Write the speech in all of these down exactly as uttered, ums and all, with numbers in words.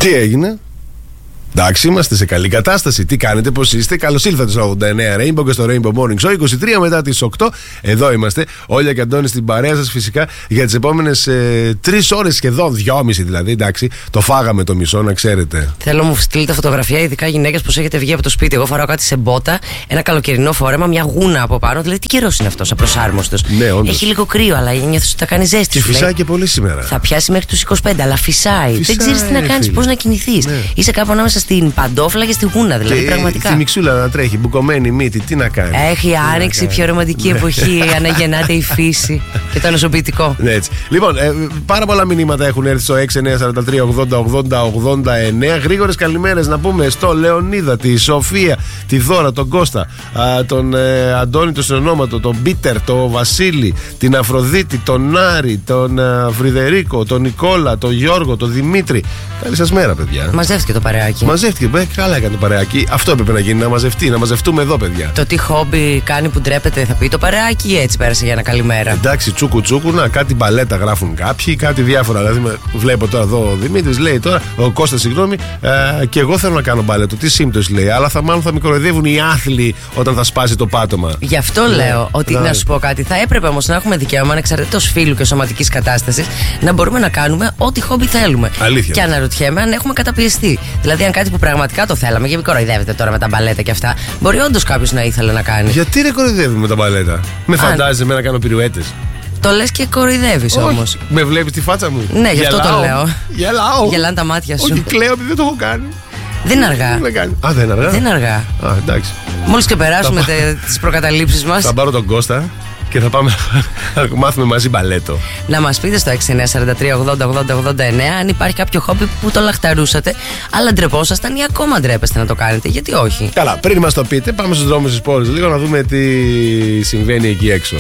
Τι έγινε? Εντάξει, είμαστε σε καλή κατάσταση. Τι κάνετε, πώς είστε? Καλώς ήλθατε στο ογδόντα εννέα Rainbow και στο Rainbow Morning Show. είκοσι τρία μετά τις οκτώ. Εδώ είμαστε. Όλια και Αντώνη στην παρέα σας φυσικά για τις επόμενες ε, τρεις ώρες σχεδόν, δυόμιση δηλαδή. Εντάξει, το φάγαμε το μισό, να ξέρετε. Θέλω να μου στείλετε φωτογραφία, ειδικά γυναίκες, πως έχετε βγει από το σπίτι. Εγώ φοράω κάτι σε μπότα, ένα καλοκαιρινό φόρεμα, μια γούνα από πάνω. Δηλαδή, τι καιρός είναι αυτός, απροσάρμοστος. Ναι, όντως. Έχει λίγο κρύο, αλλά νιώθεις ότι θα κάνει ζέστη. Και φυσάει και πολύ σήμερα. Θα πιάσει μέχρι τους είκοσι πέντε, αλλά φυσάει. Φυσάει, δεν ξέρεις τι να κάνεις, πώς να κινηθείς. Ναι. Είσαι κάπου ανάμεσα στην παντόφλα και στη γούνα, δηλαδή και πραγματικά. Τη μιξούλα να τρέχει, μπουκωμένη μύτη, τι να κάνει. Έχει άνοιξη, πιο ρομαντική ναι. εποχή, αναγεννάται η φύση και το νοσοποιητικό. Ναι, έτσι. Λοιπόν, ε, πάρα πολλά μηνύματα έχουν έρθει στο έξι εννέα τέσσερα τρία ογδόντα ογδόντα ογδόντα εννέα. Γρήγορες καλημέρες να πούμε στο Λεωνίδα, τη Σοφία, τη Δώρα, τον Κώστα, α, τον ε, Αντώνη, τον συνονόματο, τον Πίτερ, τον Βασίλη, την Αφροδίτη, τον Άρη, τον ε, Φρυδερίκο, τον Νικόλα, τον Γιώργο, τον Δημήτρη. Καλή σας μέρα, παιδιά. Μαζεύτηκε το παρεάκι. Μαζεύτηκε, ε, καλά έκανε το παρεάκι. Αυτό έπρεπε να γίνει, να μαζευτεί, να μαζευτούμε εδώ, παιδιά. Το τι χόμπι κάνει που ντρέπεται, θα πει το παρεάκι ή έτσι πέρασε για ένα καλημέρα. Εντάξει, τσούκου τσούκου, να κάτι μπαλέτα γράφουν κάποιοι, κάτι διάφορα. Δηλαδή, βλέπω τώρα εδώ ο Δημήτρης λέει τώρα, ο Κώστας, συγγνώμη, ε, και εγώ θέλω να κάνω μπαλέτο. Τι σύμπτωση λέει, αλλά θα μάλλον θα με κοροϊδεύουν οι άθλοι όταν θα σπάσει το πάτωμα. Γι' αυτό ναι, λέω ότι ναι. Να σου πω κάτι. Θα έπρεπε όμως να έχουμε δικαίωμα, ανεξαρτήτως φύλου και σωματικής κατάστασης, να μπορούμε να κάνουμε ό,τι χόμπι θέλουμε. Αλήθεια. Και αναρωτιέμαι αν έχουμε καταπιεστεί. Δηλαδή, αν κάτι που πραγματικά το θέλαμε, και μην κοροϊδεύετε τώρα με τα μπαλέτα και αυτά, μπορεί όντως κάποιος να ήθελε να κάνει. Γιατί ρε κοροϊδεύει με τα μπαλέτα? Με φαντάζεσαι με να κάνω πυρουέτες? Το λες και κοροϊδεύεις όμως. Με βλέπεις τη φάτσα μου? Ναι, γι' αυτό το λέω. Γελάω. Γελάνε τα μάτια σου. Όχι, κλαίω επειδή δεν το έχω κάνει. Δεν είναι αργά. Δεν Α, δεν είναι αργά. Δεν είναι αργά. Α, εντάξει. Μόλις και περάσουμε θα... τις προκαταλήψεις μας. Θα πάρω τον Κώστα και θα πάμε να μάθουμε μαζί μπαλέτο. Να μας πείτε στο έξι εννέα τέσσερα τρία ογδόντα ογδόντα ογδόντα εννέα αν υπάρχει κάποιο χόμπι που το λαχταρούσατε, αλλά ντρεπόσασταν ή ακόμα ντρέπεστε να το κάνετε. Γιατί όχι? Καλά, πριν μας το πείτε, πάμε στους δρόμους της πόλης λίγο να δούμε τι συμβαίνει εκεί έξω.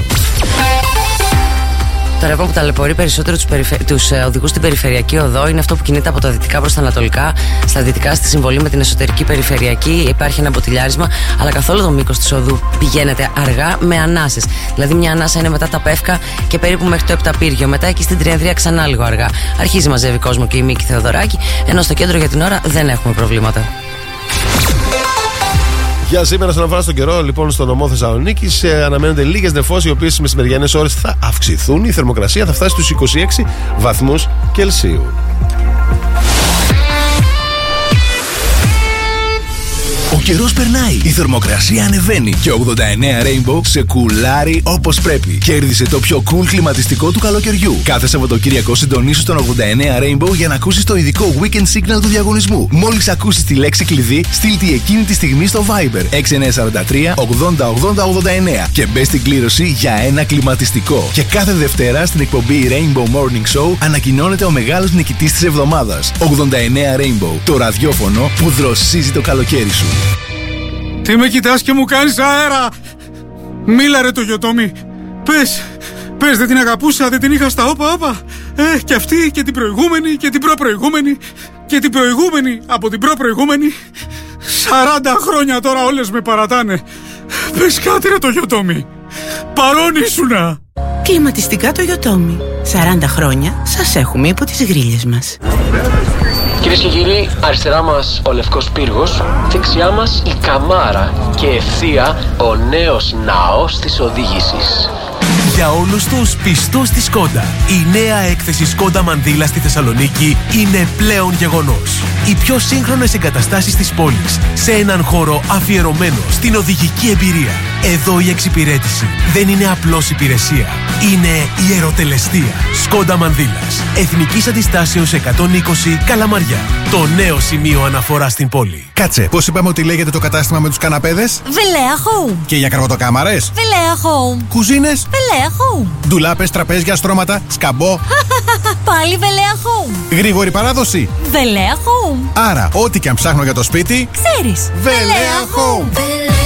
Το ρεύμα που ταλαιπωρεί περισσότερο τους, περιφε... τους ε, οδηγούς στην περιφερειακή οδό είναι αυτό που κινείται από τα δυτικά προς τα ανατολικά. Στα δυτικά, στη συμβολή με την εσωτερική περιφερειακή, υπάρχει ένα ποτηλιάρισμα, αλλά καθ' όλο το μήκος της οδού πηγαίνετε αργά με ανάσες. Δηλαδή, μια ανάσα είναι μετά τα Πεύκα και περίπου μέχρι το Επταπύργιο. Μετά εκεί στην Τριανδρία ξανά λίγο αργά. Αρχίζει μαζεύει κόσμο και η Μίκη Θεοδωράκη, ενώ στο κέντρο για την ώρα δεν έχουμε προβλήματα. Για σήμερα, όσον αφορά στον καιρό, λοιπόν, στο νομό Θεσσαλονίκης ε, αναμένονται λίγες νεφώσεις, οι οποίες στις μεσημεριανές ώρες θα αυξηθούν. Η θερμοκρασία θα φτάσει στους είκοσι έξι βαθμούς Κελσίου. Ο καιρός περνάει, η θερμοκρασία ανεβαίνει και ο ογδόντα εννέα Rainbow σε κουλάρει όπως πρέπει. Κέρδισε το πιο cool κλιματιστικό του καλοκαιριού. Κάθε Σαββατοκύριακο συντονίσου στον ογδόντα εννέα Rainbow για να ακούσεις το ειδικό Weekend Signal του διαγωνισμού. Μόλις ακούσεις τη λέξη κλειδί, στείλ τη εκείνη τη στιγμή στο Viber έξι εννέα τέσσερα τρία ογδόντα ογδόντα ογδόντα εννέα και μπες στην κλήρωση για ένα κλιματιστικό. Και κάθε Δευτέρα στην εκπομπή Rainbow Morning Show ανακοινώνεται ο μεγάλος νικητής της εβδομάδας. ογδόντα εννέα Rainbow, το ραδιόφωνο που δροσίζει το καλοκαίρι σου. Τι με κοιτάς και μου κάνεις αέρα? Μίλα ρε το γιοτόμι. Πες, πες δεν την αγαπούσα, δεν την είχα στα όπα όπα. Ε, και αυτή και την προηγούμενη και την προπροηγούμενη και την προηγούμενη από την προπροηγούμενη. Σαράντα χρόνια τώρα όλες με παρατάνε. Πες κάτι ρε το γιοτόμι. Παρόν ήσουνα. Κλιματιστικά το γιοτόμι. σαράντα χρόνια σας έχουμε υπό τις γρίλες μας. Κυρίες και κύριοι, αριστερά μας ο Λευκός Πύργος, δεξιά μας η Καμάρα και ευθεία ο νέος ναός της οδήγησης. Για όλους τους πιστούς στη Σκόντα, η νέα έκθεση Σκόντα Μανδύλα στη Θεσσαλονίκη είναι πλέον γεγονός. Οι πιο σύγχρονες εγκαταστάσεις της πόλης, σε έναν χώρο αφιερωμένο στην οδηγική εμπειρία. Εδώ η εξυπηρέτηση δεν είναι απλώς υπηρεσία, είναι ιεροτελεστία. Σκόντα Μανδύλας, Εθνικής Αντιστάσεως εκατόν είκοσι Καλαμαριά. Το νέο σημείο αναφορά στην πόλη. Κάτσε, πώς είπαμε ότι λέγεται το κατάστημα με τους καναπέδες? Βελέα Home. Και για καρβωτοκάμαρες? Βελέα Home. Κουζίνες? Βελέα Home. Ντουλάπες, τραπέζια, στρώματα, σκαμπό? Πάλι Βελέα Home. Γρήγορη παράδοση? Βελέα Home. Άρα, ό,τι και αν ψάχνω για το σπίτι, ξέρεις. Βελέα Home.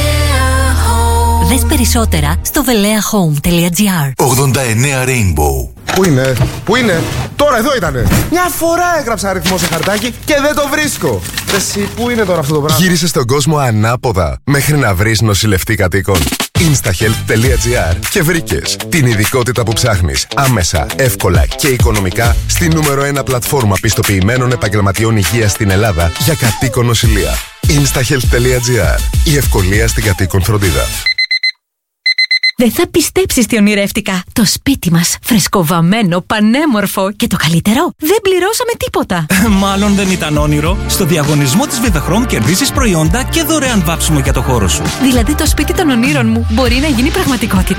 Δες περισσότερα στο βελέα home τελεία gr. ογδόντα εννέα Rainbow. Πού είναι, πού είναι, τώρα εδώ ήτανε. Μια φορά έγραψα αριθμό σε χαρτάκι και δεν το βρίσκω. Εσύ, πού είναι τώρα αυτό το πράγμα? Γύρισε στον κόσμο ανάποδα μέχρι να βρεις νοσηλευτή κατοίκων. instahealth.gr και βρήκες την ειδικότητα που ψάχνεις άμεσα, εύκολα και οικονομικά στη νούμερο ένα πλατφόρμα πιστοποιημένων επαγγελματιών υγείας στην Ελλάδα για κατοίκον νοσηλεία. instahealth.gr. Η ευκολία στην κατοίκον φροντίδα. Δεν θα πιστέψεις τι ονειρεύτηκα. Το σπίτι μας, φρεσκοβαμμένο, πανέμορφο και το καλύτερο, δεν πληρώσαμε τίποτα. Μάλλον δεν ήταν όνειρο. Στο διαγωνισμό της Vivachrome κερδίσεις προϊόντα και δωρεάν βάψιμο για το χώρο σου. Δηλαδή το σπίτι των ονείρων μου μπορεί να γίνει πραγματικότητα.